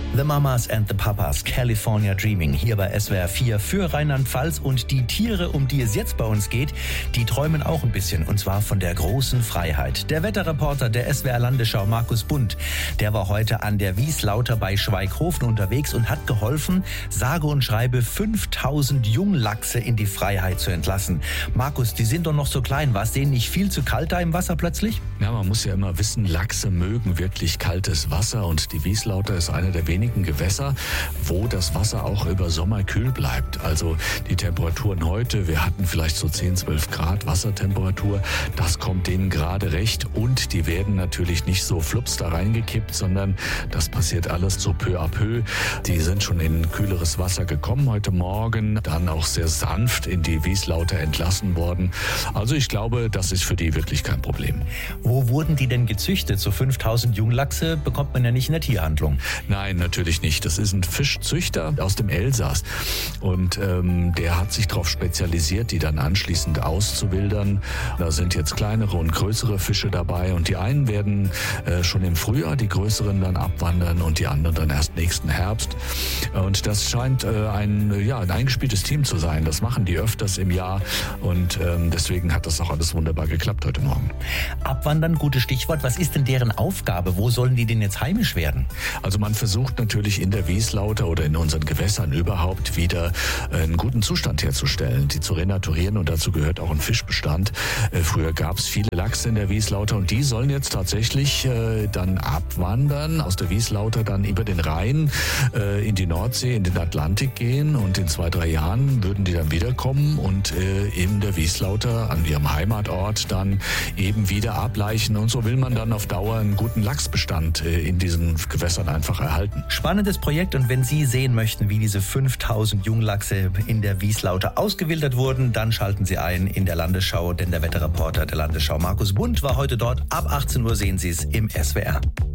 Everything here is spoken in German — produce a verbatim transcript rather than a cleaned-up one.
The Mamas and the Papas, California Dreaming, hier bei S W R vier für Rheinland-Pfalz. Und die Tiere, um die es jetzt bei uns geht, die träumen auch ein bisschen, und zwar von der großen Freiheit. Der Wetterreporter der S W R-Landesschau, Markus Bundt, der war heute an der Wieslauter bei Schweighofen unterwegs und hat geholfen, sage und schreibe fünftausend Junglachse in die Freiheit zu entlassen. Markus, die sind doch noch so klein. War es denen nicht viel zu kalt da im Wasser plötzlich? Ja, man muss ja immer wissen, Lachse mögen wirklich kaltes Wasser, und die Wieslauter ist eine der wenigen Gewässer, wo das Wasser auch über Sommer kühl bleibt. Also die Temperaturen heute, wir hatten vielleicht so zehn, zwölf Grad Wassertemperatur, das kommt denen gerade recht, und die werden natürlich nicht so flups da reingekippt, sondern das passiert alles so peu à peu. Die sind schon in kühleres Wasser gekommen heute Morgen, dann auch sehr sanft in die Wieslauter entlassen worden. Also ich glaube, das ist für die wirklich kein Problem. Wo wurden die denn gezüchtet? So fünftausend Junglachse bekommt man ja nicht in der Tierhandlung. Nein, natürlich nicht. Das ist ein Fischzüchter aus dem Elsass, und ähm, der hat sich darauf spezialisiert, die dann anschließend auszuwildern. Da sind jetzt kleinere und größere Fische dabei, und die einen werden äh, schon im Frühjahr, die größeren dann abwandern, und die anderen dann erst nächsten Herbst. Und das scheint äh, ein, ja, ein eingespieltes Team zu sein. Das machen die öfters im Jahr, und ähm, deswegen hat das auch alles wunderbar geklappt heute Morgen. Abwandern, gutes Stichwort. Was ist denn deren Aufgabe? Wo sollen die denn jetzt heimisch werden? Also man versucht natürlich in der Wieslauter oder in unseren Gewässern überhaupt wieder einen guten Zustand herzustellen, die zu renaturieren, und dazu gehört auch ein Fischbestand. Früher gab es viele Lachse in der Wieslauter, und die sollen jetzt tatsächlich dann abwandern aus der Wieslauter, dann über den Rhein in die Nordsee, in den Atlantik gehen, und in zwei, drei Jahren würden die dann wiederkommen und in der Wieslauter an ihrem Heimatort dann eben wieder ableichen, und so will man dann auf Dauer einen guten Lachsbestand in diesen Gewässern einfach erhalten. Spannendes Projekt, und wenn Sie sehen möchten, wie diese fünftausend Junglachse in der Wieslauter ausgewildert wurden, dann schalten Sie ein in der Landesschau, denn der Wetterreporter der Landesschau, Markus Bundt, war heute dort. Ab achtzehn Uhr sehen Sie es im S W R.